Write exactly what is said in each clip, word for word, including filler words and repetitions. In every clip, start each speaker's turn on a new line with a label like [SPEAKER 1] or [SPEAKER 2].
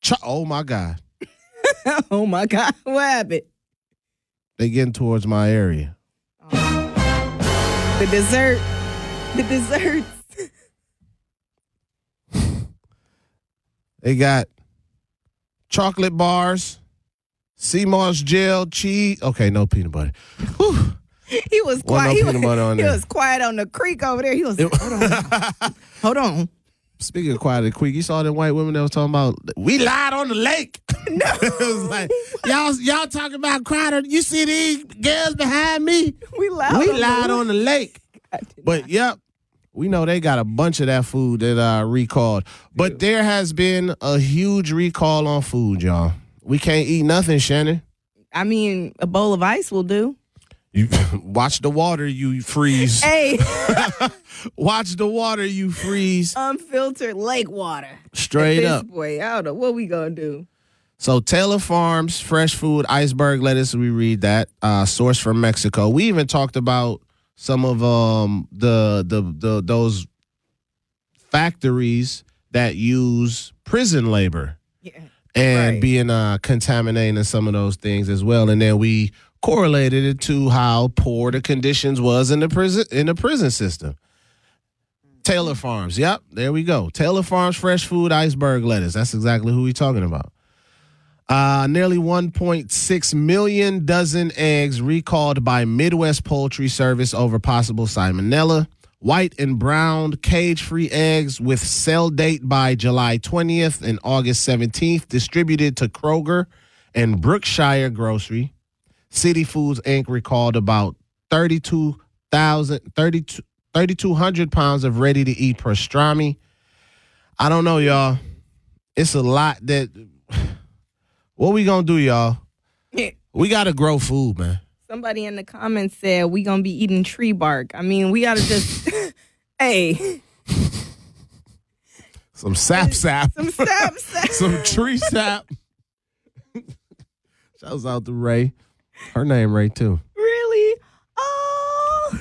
[SPEAKER 1] Cho- oh, my God.
[SPEAKER 2] Oh, my God. What happened?
[SPEAKER 1] They getting towards my area.
[SPEAKER 2] Oh. The dessert. The desserts.
[SPEAKER 1] They got chocolate bars, sea moss gel, cheese. Okay, no peanut butter. Whew.
[SPEAKER 2] He was quiet.
[SPEAKER 1] No
[SPEAKER 2] he
[SPEAKER 1] peanut
[SPEAKER 2] was,
[SPEAKER 1] butter on
[SPEAKER 2] he
[SPEAKER 1] there.
[SPEAKER 2] was quiet on the creek over there. He was, hold on. Hold on.
[SPEAKER 1] Speaking of quiet and quick, you saw them white women that was talking about, we lied on the lake.
[SPEAKER 2] No.
[SPEAKER 1] It was like, y'all y'all talking about crowd. You see these girls behind me?
[SPEAKER 2] We lied,
[SPEAKER 1] we
[SPEAKER 2] on,
[SPEAKER 1] lied
[SPEAKER 2] the
[SPEAKER 1] on the lake. But,
[SPEAKER 2] not.
[SPEAKER 1] yep, we know they got a bunch of that food that uh, recalled. But there has been a huge recall on food, y'all. We can't eat nothing, Shannon.
[SPEAKER 2] I mean, a bowl of ice will do.
[SPEAKER 1] You watch the water, you freeze.
[SPEAKER 2] Hey.
[SPEAKER 1] Watch the water, you freeze.
[SPEAKER 2] Unfiltered lake water.
[SPEAKER 1] Straight
[SPEAKER 2] this
[SPEAKER 1] up.
[SPEAKER 2] Boy, I don't know what we gonna do.
[SPEAKER 1] So Taylor Farms, fresh food, iceberg lettuce, we read that, uh, sourced from Mexico. We even talked about some of um the the the those factories that use prison labor.
[SPEAKER 2] Yeah.
[SPEAKER 1] And
[SPEAKER 2] right.
[SPEAKER 1] being uh, contaminating some of those things as well. And then we correlated it to how poor the conditions was in the prison in the prison system. Taylor Farms. Yep, there we go. Taylor Farms fresh food iceberg lettuce. That's exactly who we're talking about. Uh, nearly one point six million dozen eggs recalled by Midwest Poultry Service over possible salmonella. White and brown cage-free eggs with sell date by July twentieth and August seventeenth distributed to Kroger and Brookshire Grocery. City Foods Incorporated recalled about thirty-two thousand, thirty-two hundred pounds of ready-to-eat pastrami. I don't know, y'all. It's a lot that... What we gonna do, y'all? We got to grow food, man.
[SPEAKER 2] Somebody in the comments said we gonna be eating tree bark. I mean, we gotta just, hey,
[SPEAKER 1] some sap sap,
[SPEAKER 2] some sap sap,
[SPEAKER 1] some tree sap. Shouts out to Ray. Her name Ray too.
[SPEAKER 2] Really? Oh.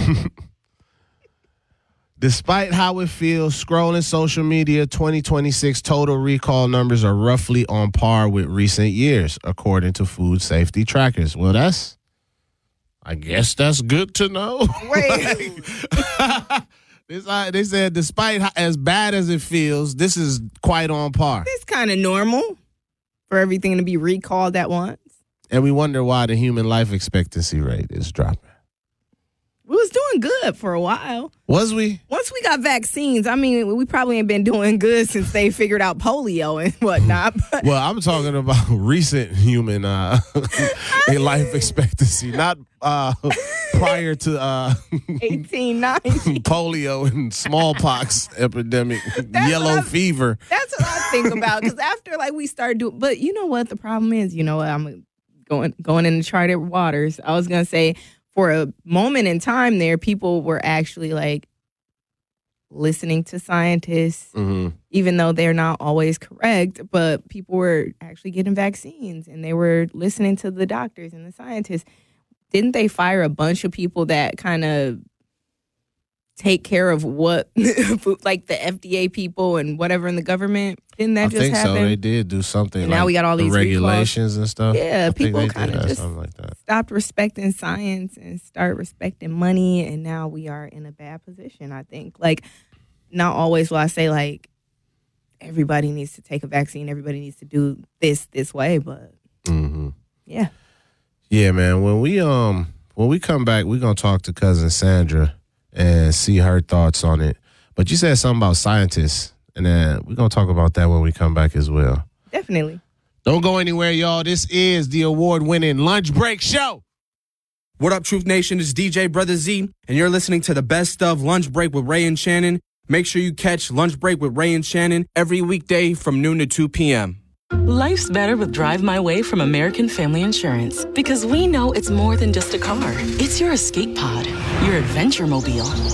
[SPEAKER 1] Despite how it feels, scrolling social media, twenty twenty-six total recall numbers are roughly on par with recent years, according to food safety trackers. Well, that's. I guess that's good to know.
[SPEAKER 2] Wait.
[SPEAKER 1] like, this, uh, they said, despite how, as bad as it feels, this is quite on par.
[SPEAKER 2] It's kind of normal for everything to be recalled at once.
[SPEAKER 1] And we wonder why the human life expectancy rate is dropping.
[SPEAKER 2] We was doing good for a while.
[SPEAKER 1] Was we?
[SPEAKER 2] Once we got vaccines, I mean, we probably ain't been doing good since they figured out polio and whatnot. But.
[SPEAKER 1] Well, I'm talking about recent human uh, life expectancy, not uh, prior to uh,
[SPEAKER 2] eighteen ninety
[SPEAKER 1] polio and smallpox epidemic,
[SPEAKER 2] that's
[SPEAKER 1] yellow
[SPEAKER 2] I,
[SPEAKER 1] fever.
[SPEAKER 2] That's what I think about. Because after like we started doing, but you know what the problem is? You know what? I'm going going in uncharted waters. I was gonna say. For a moment in time there, people were actually like listening to scientists,
[SPEAKER 1] mm-hmm.
[SPEAKER 2] even though they're not always correct, but people were actually getting vaccines and they were listening to the doctors and the scientists. Didn't they fire a bunch of people that kind of take care of what, like the F D A people and whatever in the government? Didn't that
[SPEAKER 1] I
[SPEAKER 2] just
[SPEAKER 1] think
[SPEAKER 2] happen?
[SPEAKER 1] so. They did do something.
[SPEAKER 2] And
[SPEAKER 1] like
[SPEAKER 2] now we got all
[SPEAKER 1] the
[SPEAKER 2] these
[SPEAKER 1] regulations
[SPEAKER 2] recalls.
[SPEAKER 1] and stuff.
[SPEAKER 2] Yeah,
[SPEAKER 1] I
[SPEAKER 2] people
[SPEAKER 1] think they
[SPEAKER 2] kind
[SPEAKER 1] did
[SPEAKER 2] of just
[SPEAKER 1] something like that.
[SPEAKER 2] stopped respecting science and start respecting money, and now we are in a bad position, I think. Like, not always will I say, like, everybody needs to take a vaccine, everybody needs to do this this way, but
[SPEAKER 1] mm-hmm.
[SPEAKER 2] yeah.
[SPEAKER 1] Yeah, man. When we um when we come back, we're gonna talk to cousin Sandra and see her thoughts on it. But you said something about scientists, and then we're gonna talk about that when we come back as well.
[SPEAKER 2] Definitely.
[SPEAKER 1] Don't go anywhere, y'all. This is the award-winning Lunch Break Show.
[SPEAKER 3] What up, Truth Nation? It's D J Brother Z, and you're listening to the best of Lunch Break with Ray and Shannon. Make sure you catch Lunch Break with Ray and Shannon every weekday from noon to two p.m.
[SPEAKER 4] Life's better with Drive My Way from American Family Insurance, because we know it's more than just a car. It's your escape pod, your adventure mobile.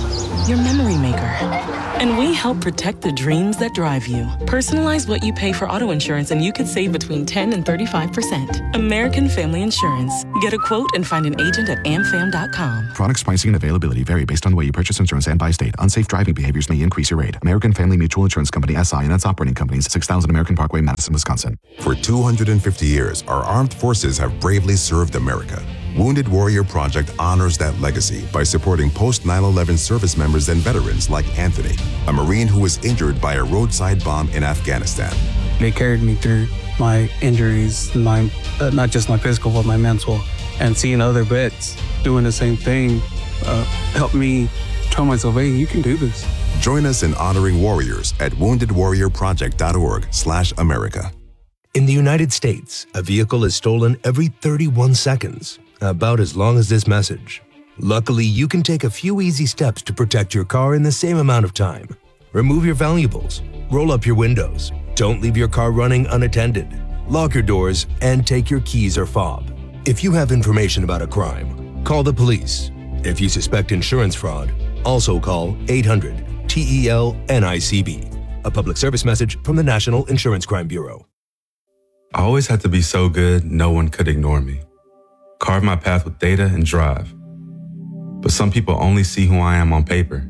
[SPEAKER 4] your memory maker. And we help protect the dreams that drive you. Personalize what you pay for auto insurance and you could save between ten and thirty-five percent. American Family Insurance. Get a quote and find an agent at am fam dot com.
[SPEAKER 5] Products, pricing, and availability vary based on the way you purchase insurance and by state. Unsafe driving behaviors may increase your rate. American Family Mutual Insurance Company, S I and its operating companies, six thousand American Parkway, Madison, Wisconsin.
[SPEAKER 6] For two hundred fifty years, our armed forces have bravely served America. Wounded Warrior Project honors that legacy by supporting post nine eleven service members and veterans like Anthony, a Marine who was injured by a roadside bomb in Afghanistan.
[SPEAKER 7] They carried me through my injuries, my uh, not just my physical, but my mental. And seeing other vets doing the same thing uh, helped me tell myself, hey, you can do this.
[SPEAKER 6] Join us in honoring warriors at wounded warrior project dot org slash America.
[SPEAKER 8] In the United States, a vehicle is stolen every thirty-one seconds, about as long as this message. Luckily, you can take a few easy steps to protect your car in the same amount of time. Remove your valuables, roll up your windows, don't leave your car running unattended, lock your doors, and take your keys or fob. If you have information about a crime, call the police. If you suspect insurance fraud, also call eight hundred T E L N I C B. A public service message from the National Insurance Crime Bureau.
[SPEAKER 9] I always had to be so good, no one could ignore me. Carve my path with data and drive. But some people only see who I am on paper.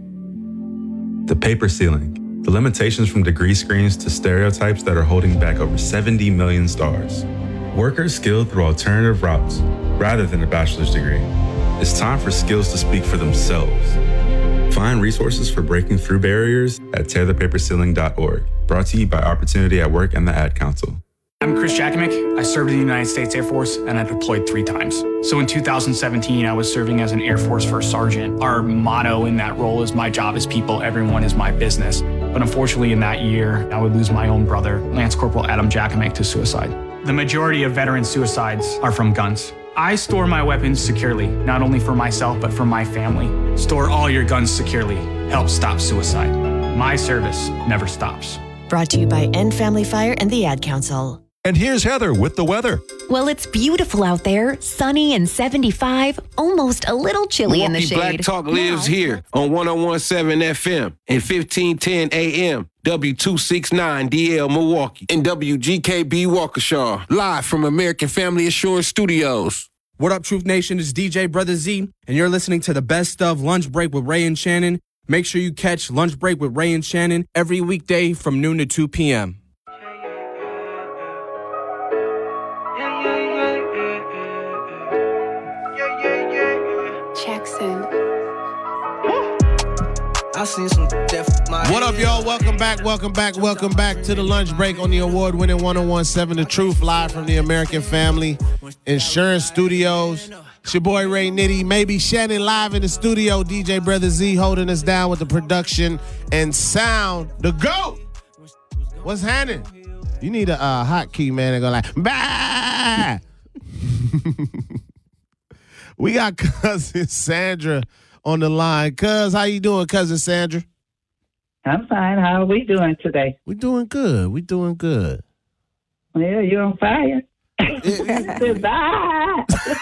[SPEAKER 9] The paper ceiling, the limitations from degree screens to stereotypes that are holding back over seventy million stars. Workers skilled through alternative routes rather than a bachelor's degree. It's time for skills to speak for themselves. Find resources for breaking through barriers at tear the paper ceiling dot org. Brought to you by Opportunity at Work and the Ad Council.
[SPEAKER 10] I'm Chris Jakomick. I served in the United States Air Force and I deployed three times. So in two thousand seventeen, I was serving as an Air Force First Sergeant. Our motto in that role is my job is people, everyone is my business. But unfortunately in that year, I would lose my own brother, Lance Corporal Adam Jakomick, to suicide. The majority of veteran suicides are from guns. I store my weapons securely, not only for myself, but for my family. Store all your guns securely. Help stop suicide. My service never stops.
[SPEAKER 11] Brought to you by End Family Fire and the Ad Council.
[SPEAKER 12] And here's Heather with the weather.
[SPEAKER 13] Well, it's beautiful out there, sunny and seventy-five, almost a little chilly in the shade.
[SPEAKER 14] Black Talk lives here on one oh one point seven F M and fifteen ten A M, W two sixty-nine D L Milwaukee, and W G K B Waukesha, live from American Family Insurance Studios.
[SPEAKER 3] What up, Truth Nation? It's D J Brother Z, and you're listening to the best of Lunch Break with Ray and Shannon. Make sure you catch Lunch Break with Ray and Shannon every weekday from noon to two p.m.
[SPEAKER 2] Jackson.
[SPEAKER 1] I seen some death. What up, y'all? Welcome back, welcome back, welcome back to the Lunch Break on the award-winning one oh one point seven The Truth, live from the American Family Insurance Studios. It's your boy Ray Nitty, maybe Shannon live in the studio. D J Brother Z holding us down with the production and sound. The GOAT! What's happening? You need a uh, hotkey, man, and go like, bah! We got cousin Sandra on the line. Cuz, how you doing, cousin Sandra?
[SPEAKER 15] I'm fine. How are we doing today?
[SPEAKER 1] We doing good. We doing good.
[SPEAKER 15] Yeah, you're on fire. Bye.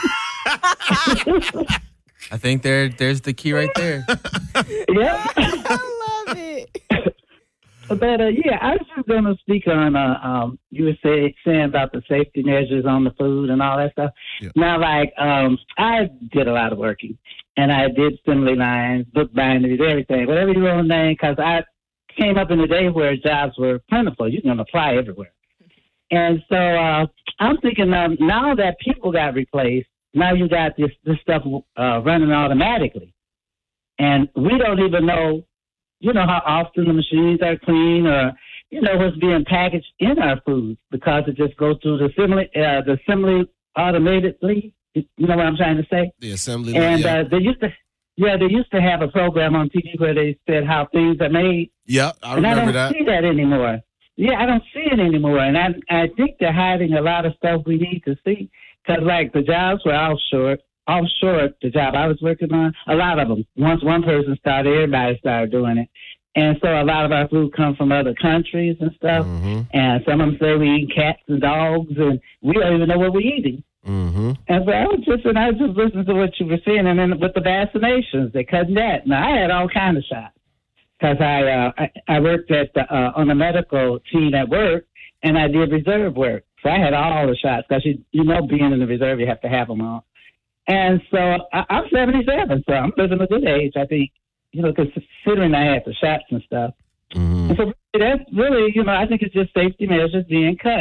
[SPEAKER 3] I think there, there's the key right there.
[SPEAKER 15] Yeah.
[SPEAKER 2] I love it.
[SPEAKER 15] But, uh, yeah, I was just going to speak on, uh, um, you were say, saying about the safety measures on the food and all that stuff. Yeah. Now, like, um, I did a lot of working, and I did assembly lines, book binders, everything, whatever your own name, because I came up in a day where jobs were plentiful. You can apply everywhere. And so uh, I'm thinking um, now that people got replaced, now you got this, this stuff uh, running automatically. And we don't even know, you know, how often the machines are clean or, you know, what's being packaged in our food because it just goes through the assembly, uh, the assembly automatedly. You know what I'm trying to say?
[SPEAKER 1] The assembly.
[SPEAKER 15] And
[SPEAKER 1] yeah.
[SPEAKER 15] uh, they used to, yeah, they used to have a program on T V where they said how things are made.
[SPEAKER 1] Yeah, I
[SPEAKER 15] and
[SPEAKER 1] remember
[SPEAKER 15] I don't
[SPEAKER 1] that.
[SPEAKER 15] see that anymore. Yeah, I don't see it anymore. And I, I think they're hiding a lot of stuff we need to see because, like, the jobs were offshore. Offshore, the job I was working on, a lot of them. Once one person started, everybody started doing it. And so a lot of our food comes from other countries and stuff. Mm-hmm. And some of them say we eat cats and dogs, and we don't even know what we're eating.
[SPEAKER 1] Mm-hmm.
[SPEAKER 15] And so I was just, and I was just listening to what you were saying, and then with the vaccinations, they cutting that. Now I had all kind of shots because I, uh, I I worked at the, uh, on the medical team at work, and I did reserve work, so I had all the shots because you you know being in the reserve you have to have them all. And so I, I'm seventy-seven, so I'm living a good age, I think. You know, considering I had the shots and stuff.
[SPEAKER 1] Mm-hmm.
[SPEAKER 15] And so that's really, you know, I think it's just safety measures being cut.